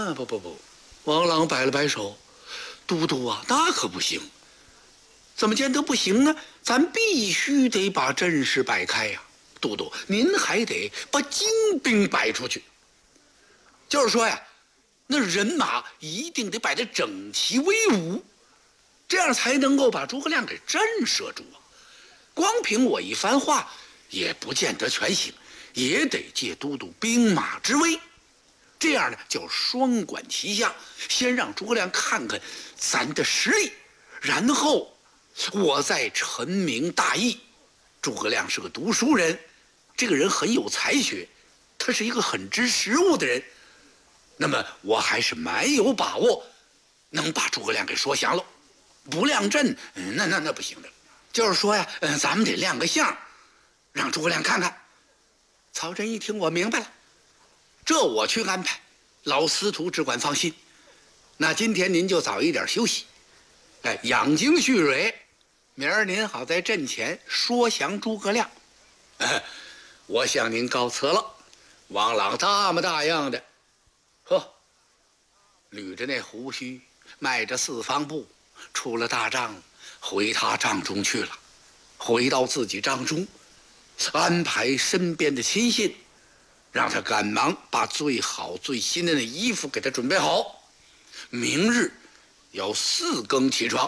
不，王朗摆了摆手，都督啊，那可不行。怎么见得不行呢？咱必须得把阵势摆开呀。都督，您还得把精兵摆出去。就是说呀，那人马一定得摆得整齐威武，这样才能够把诸葛亮给震慑住啊。光凭我一番话也不见得全行，也得借都督兵马之威。这样呢，叫双管齐下，先让诸葛亮看看咱的实力，然后我再陈明大义。诸葛亮是个读书人，这个人很有才学，他是一个很知时务的人。那么我还是蛮有把握能把诸葛亮给说降了。不亮阵，那不行的。就是说呀，咱们得亮个相，让诸葛亮看看。曹真一听，我明白了，这我去安排，老司徒只管放心。那今天您就早一点休息，养精蓄锐，明儿您好在阵前说降诸葛亮。我向您告辞了。王朗大模大样的，捋着那胡须，迈着四方步，出了大帐，回他帐中去了。回到自己帐中，安排身边的亲信，让他赶忙把最好最新的那衣服给他准备好。明日要4更起床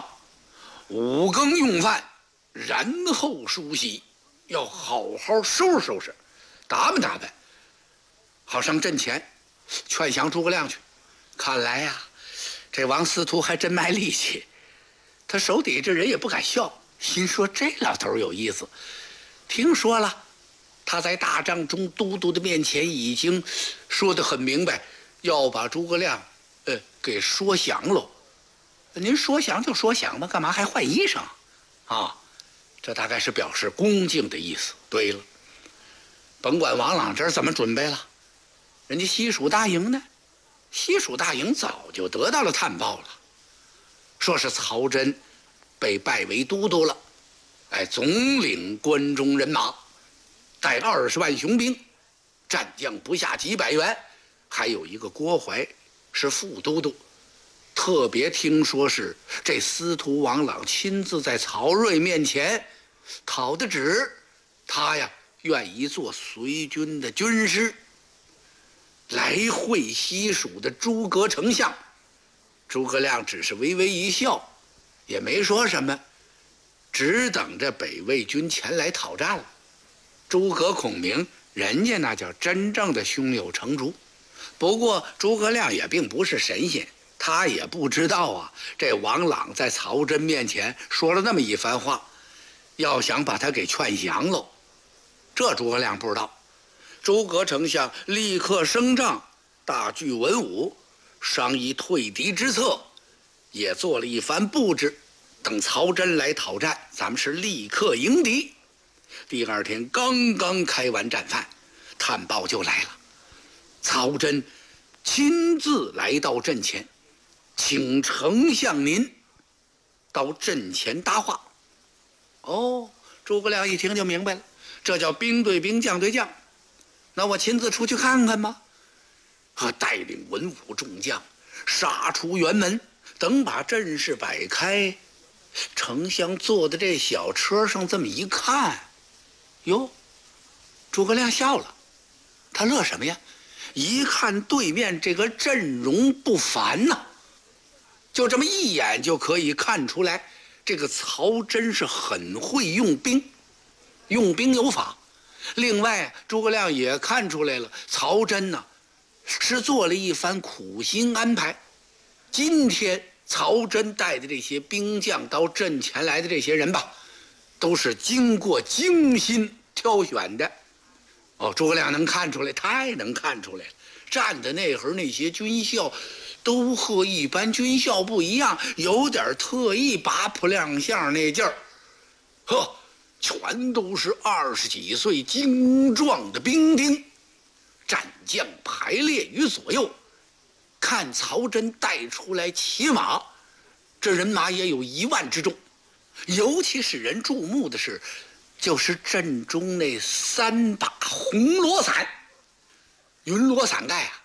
，5更用饭，然后梳洗，要好好收拾收拾，打扮打扮，好上阵前劝降诸葛亮去。看来呀，这王司徒还真卖力气，他手底下这人也不敢笑，心说这老头有意思。听说了，他在大帐中都督的面前已经说得很明白，要把诸葛亮给说降喽。您说降就说降吧，干嘛还换衣裳啊？这大概是表示恭敬的意思。对了，甭管王朗这儿怎么准备了，人家西蜀大营呢？西蜀大营早就得到了探报了，说是曹真被拜为都督了，总领关中人马，带20万雄兵，战将不下几百员，还有一个郭淮是副都督。特别听说是这司徒王朗亲自在曹睿面前讨的旨，他呀愿意做随军的军师，来会西蜀的诸葛丞相。诸葛亮只是微微一笑，也没说什么，只等着北魏军前来讨战了。诸葛孔明人家那叫真正的胸有成竹。不过诸葛亮也并不是神仙，他也不知道啊，这王朗在曹真面前说了那么一番话，要想把他给劝降喽，这诸葛亮不知道。诸葛丞相立刻升帐，大聚文武，商议退敌之策，也做了一番布置。等曹真来讨战，咱们是立刻迎敌。第二天刚刚开完战饭，探报就来了，曹真亲自来到阵前，请丞相您到阵前搭话。诸葛亮一听就明白了，这叫兵对兵，将对将。那我亲自出去看看吗？带领文武众将杀出辕门，等把阵势摆开，丞相坐的这小车上这么一看，哟，诸葛亮笑了。他乐什么呀？一看对面这个阵容不凡呐，就这么一眼就可以看出来，这个曹真是很会用兵，用兵有法。另外诸葛亮也看出来了，曹真呢是做了一番苦心安排。今天曹真带的这些兵将到阵前来的这些人吧，都是经过精心挑选的。诸葛亮能看出来，太能看出来了。站的那会儿那些军校都和一般军校不一样，有点特意拔普亮相那劲儿。全都是20几岁精壮的兵丁，战将排列于左右。看曹真带出来骑马，这人马也有1万之众。尤其使人注目的是，就是阵中那3把红罗伞。云罗伞盖啊，